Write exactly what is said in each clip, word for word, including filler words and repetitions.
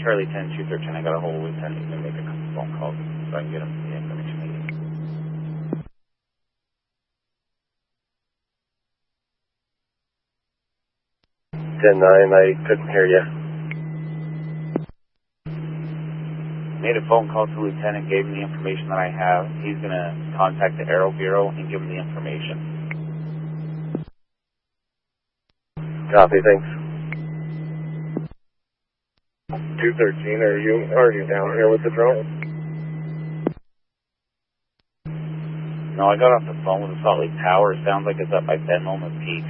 Charlie ten two thirteen, I got a hold of Lieutenant. He's going to make a couple phone calls so I can get him the information he needs. ten nine, I couldn't hear you. Made a phone call to Lieutenant, gave him the information that I have. He's going to contact the Aero Bureau and give him the information. Copy, thanks. two thirteen, are you, are you down here with the drone? No, I got off the phone with the Salt Lake Tower. It sounds like it's up by Ben Lomond Peak.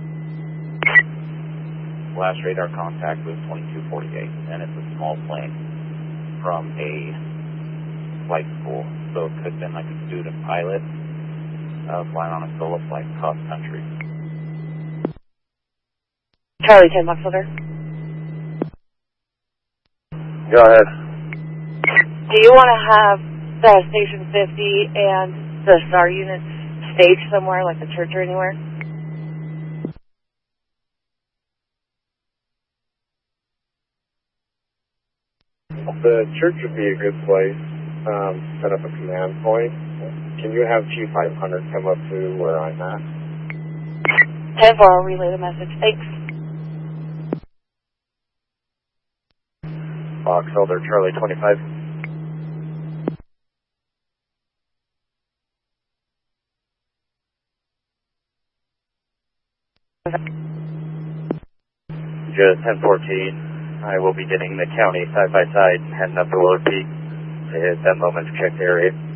Last radar contact was twenty-two forty-eight, and it's a small plane from a flight school, so it could have been like a student pilot uh, flying on a solo flight cross country. Charlie ten, Foxtrot. Go ahead. Do you want to have the Station fifty and the STAR unit staged somewhere, like the church or anywhere? The church would be a good place. Um, set up a command point. Can you have G five hundred come up to where I'm at? ten four, I'll relay the message. Thanks. Fox Elder Charlie twenty-five. Just ten fourteen. I will be getting the county side by side, heading up to Willard Peak to hit that moment's check area.